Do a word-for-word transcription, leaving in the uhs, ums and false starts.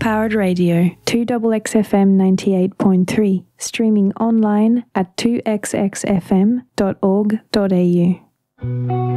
Powered Radio, two X X F M ninety-eight point three, streaming online at two x x f m dot org dot a u.